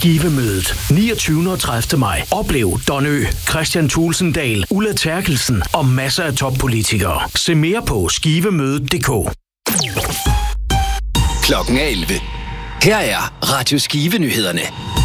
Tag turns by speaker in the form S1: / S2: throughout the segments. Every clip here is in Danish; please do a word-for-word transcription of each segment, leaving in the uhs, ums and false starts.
S1: Skivemødet niogtyvende og tredivte maj. Oplev Don Ø, Christian Tulsendal, Ulla Terkelsen og masser af toppolitikere. Se mere på skivemødet punktum d k.
S2: Klokken er elleve. Her er Radio Skive-nyhederne.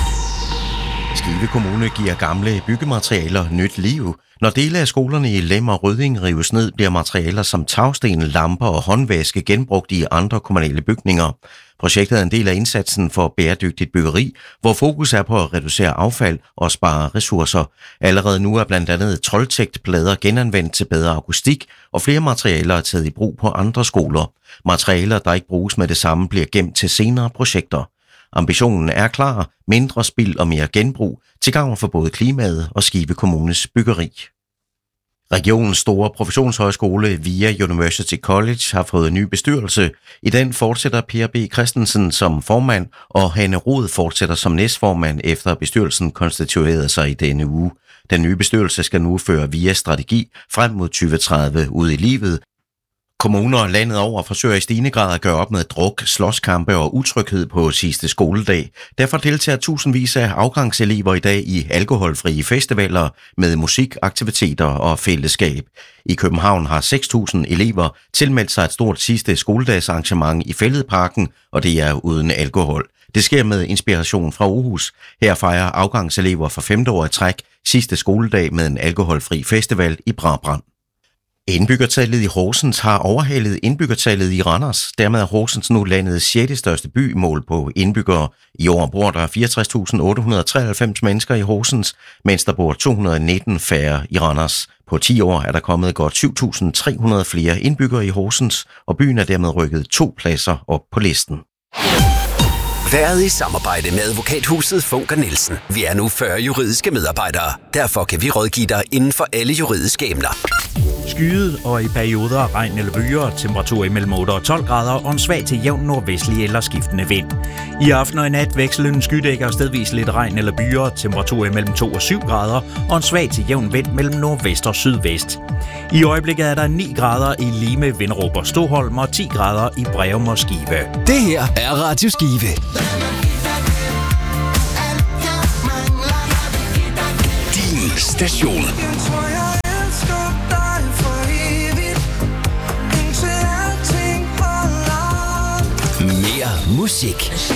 S3: Skive Kommune giver gamle byggematerialer nyt liv. Når dele af skolerne i Lem og Rødding rives ned, bliver materialer som tagsten, lamper og håndvaske genbrugt i andre kommunale bygninger. Projektet er en del af indsatsen for bæredygtigt byggeri, hvor fokus er på at reducere affald og spare ressourcer. Allerede nu er blandt andet troldtægtplader genanvendt til bedre akustik, og flere materialer er taget i brug på andre skoler. Materialer, der ikke bruges med det samme, bliver gemt til senere projekter. Ambitionen er klar: mindre spild og mere genbrug til gavn for både klimaet og Skive Kommunes byggeri. Regionens store professionshøjskole VIA University College har fået en ny bestyrelse. I den fortsætter Per B. Christensen som formand, og Hanne Rod fortsætter som næstformand, efter bestyrelsen konstituerede sig i denne uge. Den nye bestyrelse skal nu føre VIAs strategi frem mod tyve tredive ud i livet. Kommuner landet over forsøger i stigende grad at gøre op med druk, slåskampe og utryghed på sidste skoledag. Derfor deltager tusindvis af afgangselever i dag i alkoholfrie festivaler med musik, aktiviteter og fællesskab. I København har seks tusind elever tilmeldt sig et stort sidste skoledagsarrangement i Fælledparken, og det er uden alkohol. Det sker med inspiration fra Aarhus. Her fejrer afgangselever for femte år i træk sidste skoledag med en alkoholfri festival i Brabrand. Indbyggertallet i Horsens har overhalet indbyggertallet i Randers. Dermed er Horsens nu landets sjette største by målt på indbyggere. I år bor der fireogtres tusind otte hundrede og treoghalvfems mennesker i Horsens, mens der bor to hundrede og nitten færre i Randers. På ti år er der kommet godt syv tusind tre hundrede flere indbyggere i Horsens, og byen er dermed rykket to pladser op på listen.
S2: Været i samarbejde med advokathuset Funker Nielsen. Vi er nu fyrre juridiske medarbejdere. Derfor kan vi rådgive dig inden for alle juridiske emner.
S4: Skyet og i perioder regn eller byger, temperatur imellem otte og tolv grader og en svag til jævn nordvestlig eller skiftende vind. I aften og i nat vekslen skydækker stedvis lidt regn eller byger, temperatur imellem to og syv grader og en svag til jævn vind mellem nordvest og sydvest. I øjeblikket er der ni grader i Lime, Vinderup og Stoholm og ti grader i Breum og Skive.
S2: Det her er Radio Skive. Din station. Mere musik.